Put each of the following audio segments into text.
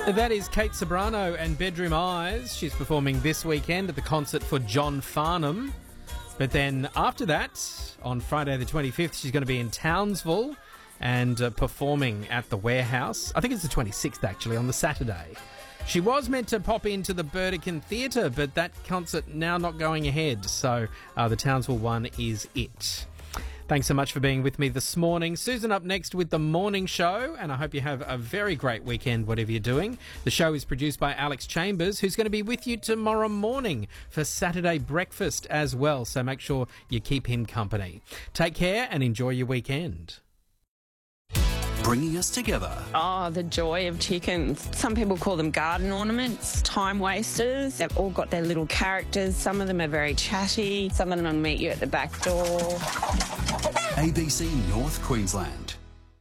That is Kate Ceberano and Bedroom Eyes. She's performing this weekend at the concert for John Farnham. But then after that, on Friday the 25th, she's going to be in Townsville and performing at the Warehouse. I think it's the 26th, actually, on the Saturday. She was meant to pop into the Burdekin Theatre, but that concert now not going ahead. So the Townsville one is it. Thanks so much for being with me this morning. Susan up next with The Morning Show, and I hope you have a very great weekend, whatever you're doing. The show is produced by Alex Chambers, who's going to be with you tomorrow morning for Saturday breakfast as well, so make sure you keep him company. Take care and enjoy your weekend. Bringing us together. Oh, the joy of chickens. Some people call them garden ornaments, time wasters. They've all got their little characters. Some of them are very chatty. Some of them will meet you at the back door. ABC North Queensland.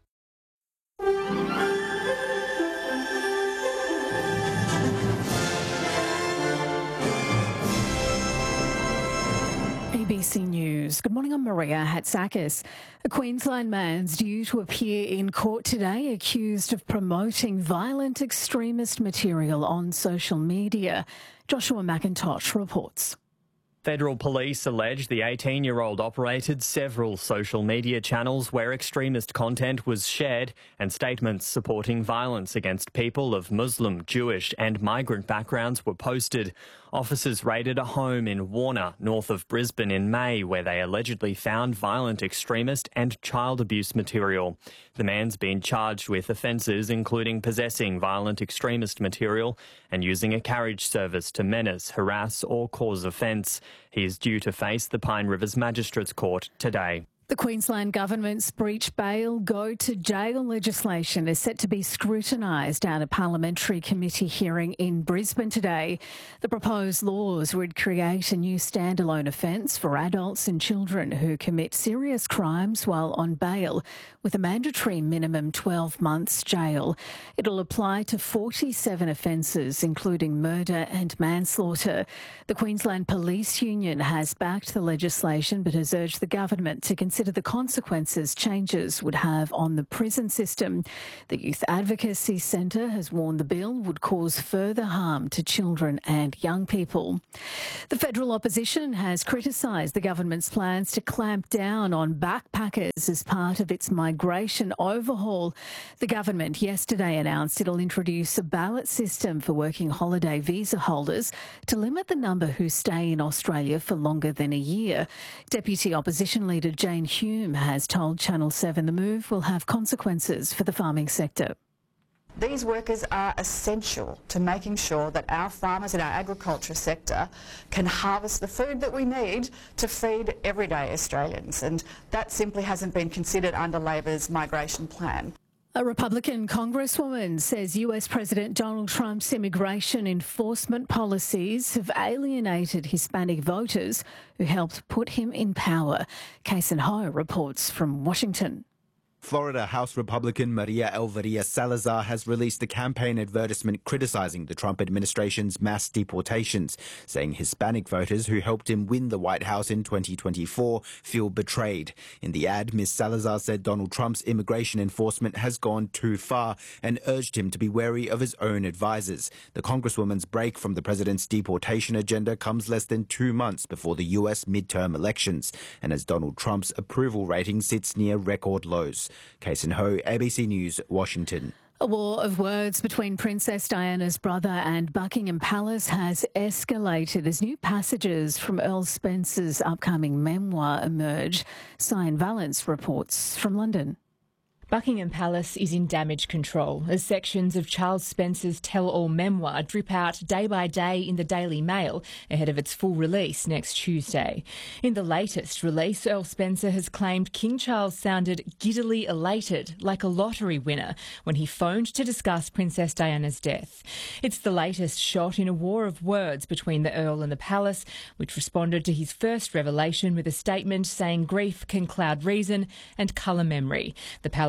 ABC News. Good morning, I'm Maria Hatzakis. A Queensland man's due to appear in court today accused of promoting violent extremist material on social media. Joshua McIntosh reports. Federal police allege the 18-year-old operated several social media channels where extremist content was shared and statements supporting violence against people of Muslim, Jewish and migrant backgrounds were posted. Officers raided a home in Warner, north of Brisbane in May, where they allegedly found violent extremist and child abuse material. The man's been charged with offences including possessing violent extremist material and using a carriage service to menace, harass or cause offence. He is due to face the Pine Rivers Magistrates Court today. The Queensland Government's breach bail, go to jail legislation is set to be scrutinised at a parliamentary committee hearing in Brisbane today. The proposed laws would create a new standalone offence for adults and children who commit serious crimes while on bail, with a mandatory minimum 12 months jail. It'll apply to 47 offences, including murder and manslaughter. The Queensland Police Union has backed the legislation but has urged the government to consider the consequences changes would have on the prison system. The Youth Advocacy Centre has warned the bill would cause further harm to children and young people. The federal opposition has criticised the government's plans to clamp down on backpackers as part of its migration overhaul. The government yesterday announced it'll introduce a ballot system for working holiday visa holders to limit the number who stay in Australia for longer than a year. Deputy Opposition Leader Jane Hume has told Channel 7 the move will have consequences for the farming sector. These workers are essential to making sure that our farmers and our agriculture sector can harvest the food that we need to feed everyday Australians, and that simply hasn't been considered under Labor's migration plan. A Republican congresswoman says US President Donald Trump's immigration enforcement policies have alienated Hispanic voters who helped put him in power. Kason Ho reports from Washington. Florida House Republican Maria Elveria Salazar has released a campaign advertisement criticizing the Trump administration's mass deportations, saying Hispanic voters who helped him win the White House in 2024 feel betrayed. In the ad, Ms. Salazar said Donald Trump's immigration enforcement has gone too far and urged him to be wary of his own advisors. The Congresswoman's break from the president's deportation agenda comes less than 2 months before the US midterm elections, and as Donald Trump's approval rating sits near record lows. Kason Ho, ABC News, Washington. A war of words between Princess Diana's brother and Buckingham Palace has escalated as new passages from Earl Spencer's upcoming memoir emerge. Cyan Valence reports from London. Buckingham Palace is in damage control as sections of Charles Spencer's tell-all memoir drip out day by day in the Daily Mail ahead of its full release next Tuesday. In the latest release, Earl Spencer has claimed King Charles sounded giddily elated, like a lottery winner, when he phoned to discuss Princess Diana's death. It's the latest shot in a war of words between the Earl and the Palace, which responded to his first revelation with a statement saying grief can cloud reason and colour memory. The Palace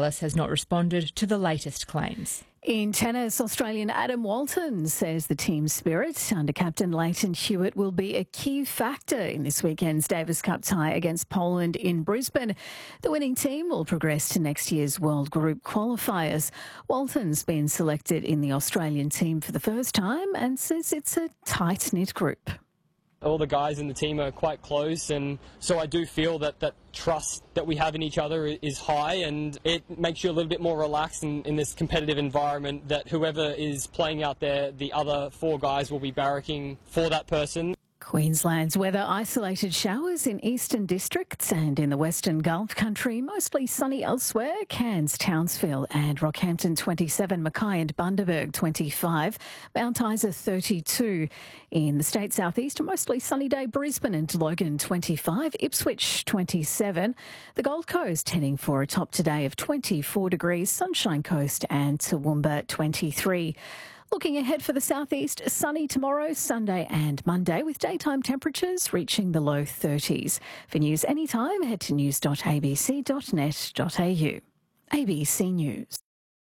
Palace has not responded to the latest claims. In tennis, Australian Adam Walton says the team spirit under captain Leighton Hewitt will be a key factor in this weekend's Davis Cup tie against Poland in Brisbane. The winning team will progress to next year's World Group qualifiers. Walton's been selected in the Australian team for the first time and says it's a tight-knit group. All the guys in the team are quite close, and so I do feel that trust that we have in each other is high, and it makes you a little bit more relaxed in this competitive environment, that whoever is playing out there, the other four guys will be barracking for that person. Queensland's weather: isolated showers in eastern districts and in the western Gulf country. Mostly sunny elsewhere. Cairns, Townsville and Rockhampton 27, Mackay and Bundaberg 25, Mount Isa 32. In the state southeast, a mostly sunny day. Brisbane and Logan 25, Ipswich 27. The Gold Coast heading for a top today of 24 degrees, Sunshine Coast and Toowoomba 23. Looking ahead for the southeast, sunny tomorrow, Sunday and Monday, with daytime temperatures reaching the low 30s. For news anytime, head to news.abc.net.au. ABC News.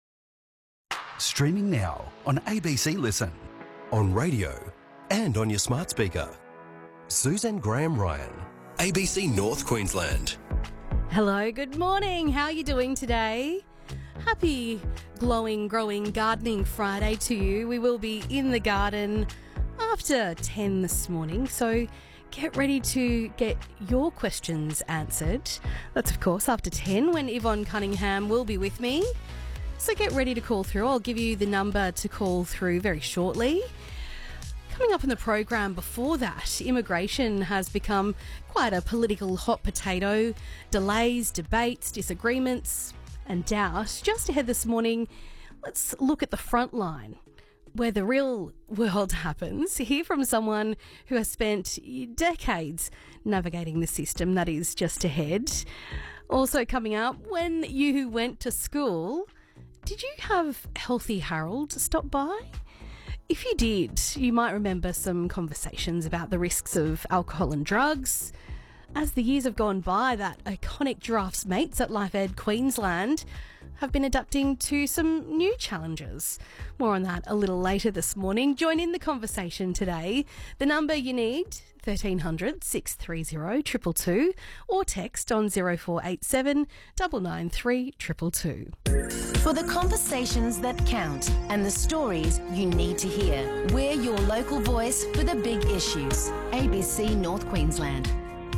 Streaming now on ABC Listen, on radio and on your smart speaker. Susan Graham-Ryan, ABC North Queensland. Hello, good morning. How are you doing today? Happy glowing, growing, gardening Friday to you. We will be in the garden after 10 this morning, so get ready to get your questions answered. That's, of course, after 10 when Yvonne Cunningham will be with me. So get ready to call through. I'll give you the number to call through very shortly. Coming up in the program before that, immigration has become quite a political hot potato. Delays, debates, disagreements and doubt. Just ahead this morning, let's look at the front line, where the real world happens. Hear from someone who has spent decades navigating the system that is just ahead. Also coming up, when you went to school, did you have Healthy Harold stop by? If you did, you might remember some conversations about the risks of alcohol and drugs. As the years have gone by, that iconic Giraffes Mates at Life Ed Queensland have been adapting to some new challenges. More on that a little later this morning. Join in the conversation today. The number you need, 1300 630 222, or text on 0487 993 222. For the conversations that count and the stories you need to hear, we're your local voice for the big issues. ABC North Queensland.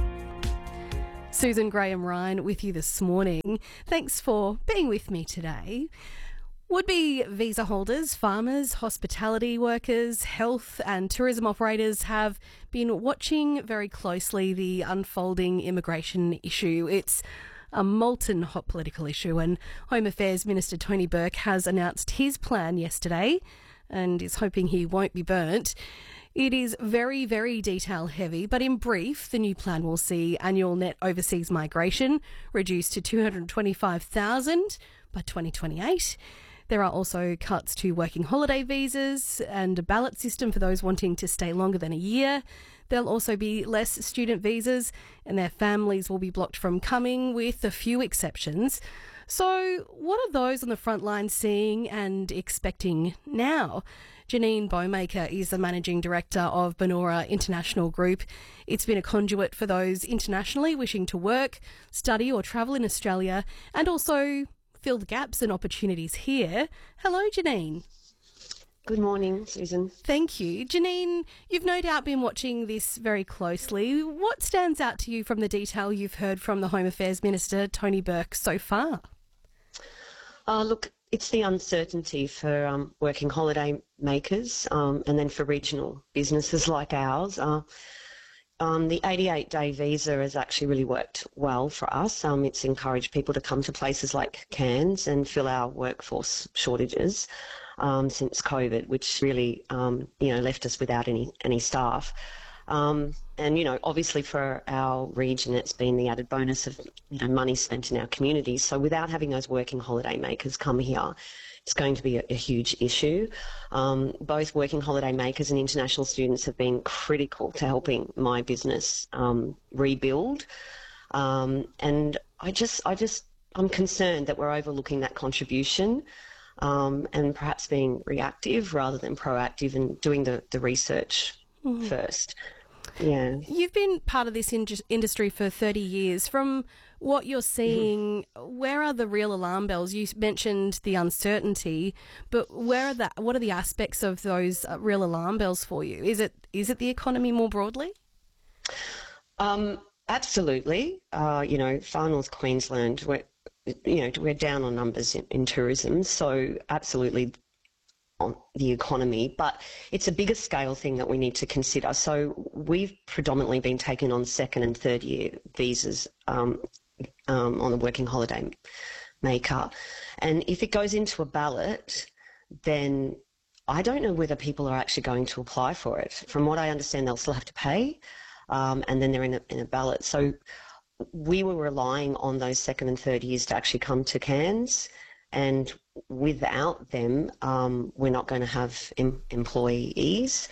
Susan Graham-Ryan with you this morning. Thanks for being with me today. Would-be visa holders, farmers, hospitality workers, health and tourism operators have been watching very closely the unfolding immigration issue. It's a molten hot political issue, and Home Affairs Minister Tony Burke has announced his plan yesterday and is hoping he won't be burnt. It is very, very detail heavy, but in brief, the new plan will see annual net overseas migration reduced to 225,000 by 2028. There are also cuts to working holiday visas and a ballot system for those wanting to stay longer than a year. There'll also be less student visas, and their families will be blocked from coming, with a few exceptions. So what are those on the front line seeing and expecting now? Janine Bowmaker is the Managing Director of Benora International Group. It's been a conduit for those internationally wishing to work, study or travel in Australia, and also fill the gaps and opportunities here. Hello, Janine. Good morning, Susan. Thank you. Janine, you've no doubt been watching this very closely. What stands out to you from the detail you've heard from the Home Affairs Minister, Tony Burke, so far? Look, it's the uncertainty for working holiday makers and then for regional businesses like ours. The 88-day visa has actually really worked well for us. It's encouraged people to come to places like Cairns and fill our workforce shortages since COVID, which really left us without any staff. And, obviously for our region, it's been the added bonus of, money spent in our communities. So without having those working holiday makers come here, it's going to be a huge issue. Both working holiday makers and international students have been critical to helping my business rebuild. And I just I'm concerned that we're overlooking that contribution and perhaps being reactive rather than proactive and doing the research first. Yeah. You've been part of this industry for 30 years. From what you're seeing, where are the real alarm bells? You mentioned the uncertainty, but what are the aspects of those real alarm bells for you? Is it the economy more broadly? Absolutely. Far North Queensland, we're down on numbers in tourism, so absolutely on the economy, but it's a bigger scale thing that we need to consider. So we've predominantly been taking on second and third year visas on the working holiday maker. And if it goes into a ballot, then I don't know whether people are actually going to apply for it. From what I understand, they'll still have to pay, and then they're in a ballot. So we were relying on those second and third years to actually come to Cairns, and without them, we're not going to have employees.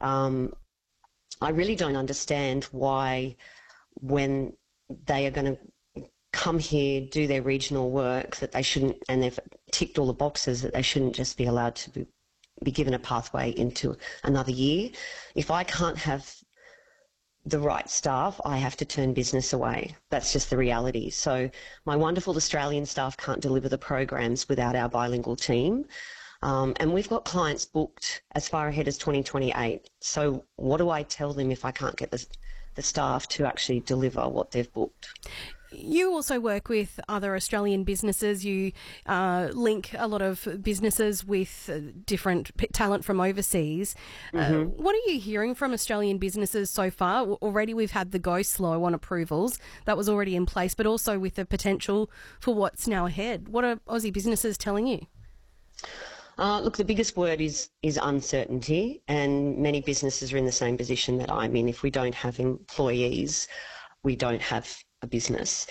I really don't understand why, when they are going to come here, do their regional work, that they shouldn't, and they've ticked all the boxes, that they shouldn't just be allowed to be given a pathway into another year. If I can't have the right staff, I have to turn business away. That's just the reality. So my wonderful Australian staff can't deliver the programs without our bilingual team. And we've got clients booked as far ahead as 2028. So what do I tell them if I can't get the staff to actually deliver what they've booked? You also work with other Australian businesses. You link a lot of businesses with different talent from overseas. What are you hearing from Australian businesses so far? Already we've had the go slow on approvals. That was already in place, but also with the potential for what's now ahead. What are Aussie businesses telling you? Look, the biggest word is uncertainty, and many businesses are in the same position that I'm in. If we don't have employees, we don't have a business.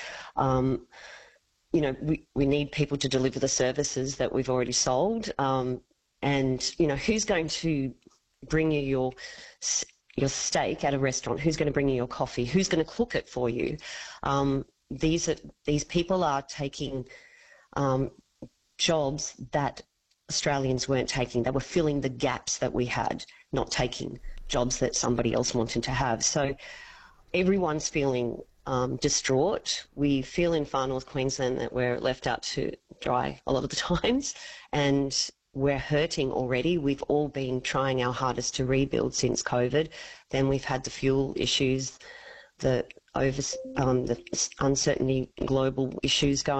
We need people to deliver the services that we've already sold. And who's going to bring you your steak at a restaurant? Who's going to bring you your coffee? Who's going to cook it for you? These people are taking jobs that Australians weren't taking. They were filling the gaps that we had, not taking jobs that somebody else wanted to have. So everyone's feeling distraught. We feel in Far North Queensland that we're left out to dry a lot of the times, and we're hurting already. We've all been trying our hardest to rebuild since COVID. Then we've had the fuel issues, the uncertainty, global issues going